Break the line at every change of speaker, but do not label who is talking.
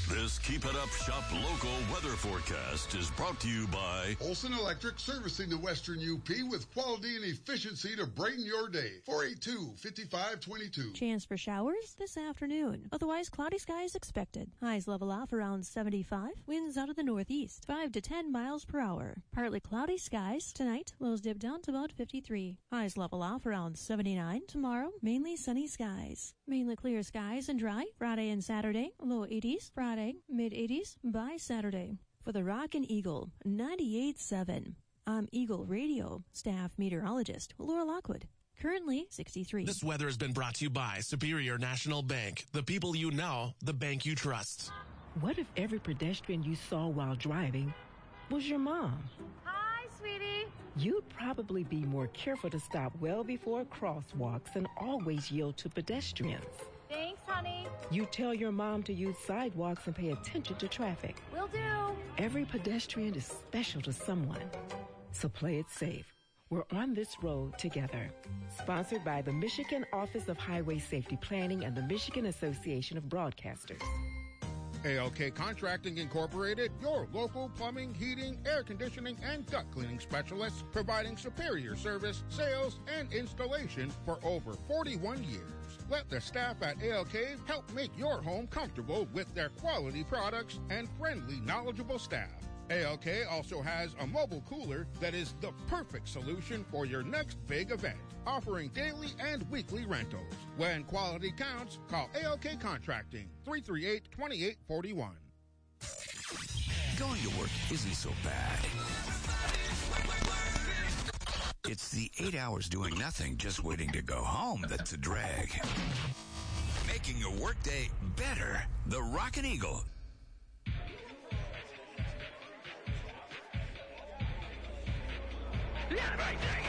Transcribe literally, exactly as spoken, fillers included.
This Keep It Up Shop local weather forecast is brought to you by
Olson Electric, servicing the Western U P with quality and efficiency to brighten your day. four eight two, five five two two.
Chance for showers this afternoon. Otherwise, cloudy skies expected. Highs level off around seventy-five. Winds out of the northeast, five to ten miles per hour. Partly cloudy skies tonight. Lows dip down to about fifty-three. Highs level off around seventy-nine. Tomorrow, mainly sunny skies. Mainly clear skies and dry. Friday and Saturday, low eighties. Friday, mid-eighties by Saturday. For the Rockin' Eagle, ninety-eight point seven. I'm Eagle Radio staff meteorologist Laura Lockwood. Currently sixty-three.
This weather has been brought to you by Superior National Bank. The people you know, the bank you trust.
What if every pedestrian you saw while driving was your mom?
Hi, sweetie.
You'd probably be more careful to stop well before crosswalks and always yield to pedestrians.
Thanks, honey.
You tell your mom to use sidewalks and pay attention to traffic.
Will do.
Every pedestrian is special to someone. So play it safe. We're on this road together. Sponsored by the Michigan Office of Highway Safety Planning and the Michigan Association of Broadcasters.
A L K Contracting Incorporated, your local plumbing, heating, air conditioning, and duct cleaning specialists, providing superior service, sales, and installation for over forty-one years. Let the staff at A L K help make your home comfortable with their quality products and friendly, knowledgeable staff. A L K also has a mobile cooler that is the perfect solution for your next big event, offering daily and weekly rentals. When quality counts, call A L K Contracting, three three eight, two eight four one.
Going to work isn't so bad. It's the eight hours doing nothing, just waiting to go home that's a drag. Making your workday better. The Rockin' Eagle.
Yeah, right there.